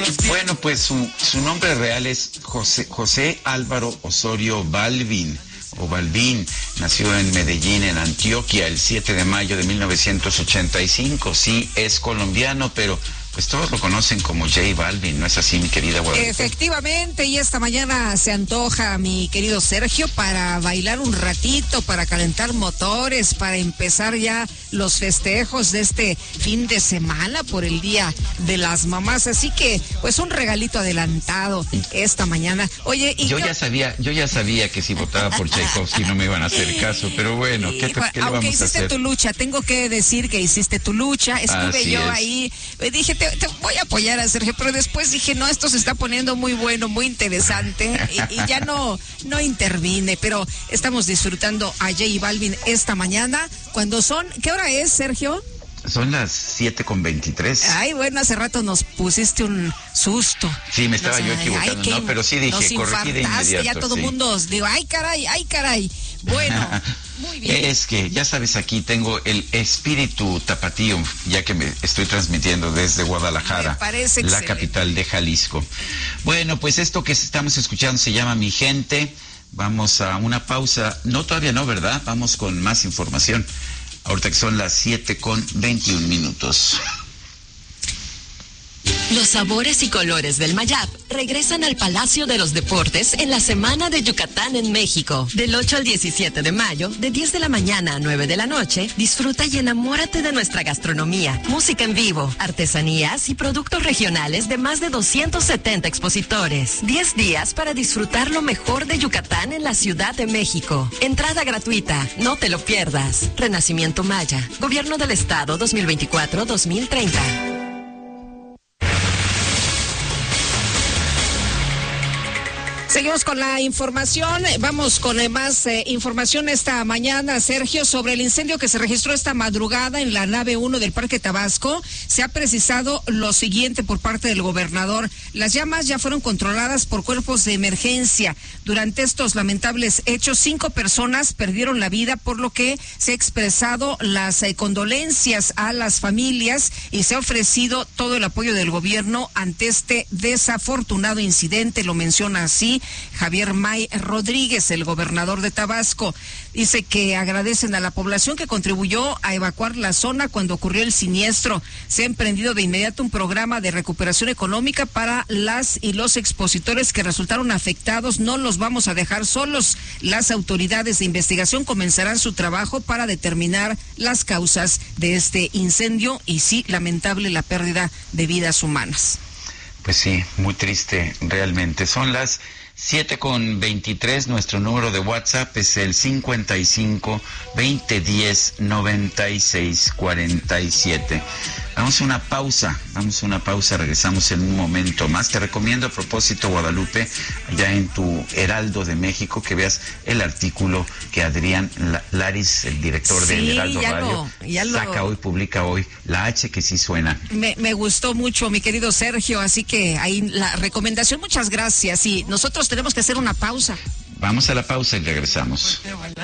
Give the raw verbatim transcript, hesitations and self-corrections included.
Bueno, pues su, su nombre real es José, José Álvaro Osorio Balvin, o Balvin. Nació en Medellín, en Antioquia, el siete de mayo de mil novecientos ochenta y cinco. Sí, es colombiano, pero pues todos lo conocen como J Balvin, ¿no es así, mi querida Guadalupe? Efectivamente, y esta mañana se antoja, mi querido Sergio, para bailar un ratito, para calentar motores, para empezar ya los festejos de este fin de semana por el Día de las Mamás. Así que, pues, un regalito adelantado esta mañana. Oye, y yo yo... ya sabía, yo ya sabía que si votaba por Tchaikovsky no me iban a hacer caso, pero bueno, ¿qué, te, qué le vamos a hacer? Aunque hiciste tu lucha, tengo que decir que hiciste tu lucha. Estuve Así yo es. ahí, dije, te, te voy a apoyar a Sergio, pero después dije, no, esto se está poniendo muy bueno, muy interesante, y, y ya no, no intervine, pero estamos disfrutando a J Balvin esta mañana, cuando son, ¿qué hora es, Sergio? Son las siete con veintitrés. Ay, bueno, hace rato nos pusiste un susto. Sí, me estaba Nos, yo ay, equivocando, ay, ¿no? Pero sí dije, nos corregí de infartaste, inmediato. ya todo el sí. mundo, digo, ay, caray, ay, caray. Bueno, muy bien. Es que, ya sabes, aquí tengo el espíritu tapatío, ya que me estoy transmitiendo desde Guadalajara, Me parece la excelente. capital de Jalisco. Bueno, pues esto que estamos escuchando se llama Mi Gente. Vamos a una pausa. No, todavía no, ¿verdad? Vamos con más información. Ahorita que son las siete con veintiún minutos. Los sabores y colores del Mayab regresan al Palacio de los Deportes en la Semana de Yucatán en México. Del ocho al diecisiete de mayo, de diez de la mañana a nueve de la noche, disfruta y enamórate de nuestra gastronomía, música en vivo, artesanías y productos regionales de más de doscientos setenta expositores. diez días para disfrutar lo mejor de Yucatán en la Ciudad de México. Entrada gratuita, no te lo pierdas. Renacimiento Maya, Gobierno del Estado dos mil veinticuatro a dos mil treinta. Seguimos con la información, vamos con eh, más eh, información esta mañana, Sergio, sobre el incendio que se registró esta madrugada en la nave uno del Parque Tabasco. Se ha precisado lo siguiente por parte del gobernador: las llamas ya fueron controladas por cuerpos de emergencia. Durante estos lamentables hechos, cinco personas perdieron la vida, por lo que se ha expresado las eh, condolencias a las familias y se ha ofrecido todo el apoyo del gobierno ante este desafortunado incidente. Lo menciona así Javier May Rodríguez, el gobernador de Tabasco. Dice que agradecen a la población que contribuyó a evacuar la zona cuando ocurrió el siniestro. Se ha emprendido de inmediato un programa de recuperación económica para las y los expositores que resultaron afectados. No los vamos a dejar solos. Las autoridades de investigación comenzarán su trabajo para determinar las causas de este incendio y sí, lamentable la pérdida de vidas humanas. Pues sí, muy triste realmente. Son las siete con veintitrés, nuestro número de WhatsApp es el cincuenta y cinco, veinte diez, noventa y seis, cuarenta y siete. Vamos a una pausa, vamos a una pausa, regresamos en un momento más. Te recomiendo a propósito, Guadalupe, allá en tu Heraldo de México, que veas el artículo que Adrián Laris, el director sí, del Heraldo ya Radio, lo, ya saca lo... hoy, publica hoy, La H que sí suena. Me, me gustó mucho, mi querido Sergio, así que ahí la recomendación, muchas gracias. Y nosotros tenemos que hacer una pausa. Vamos a la pausa y regresamos.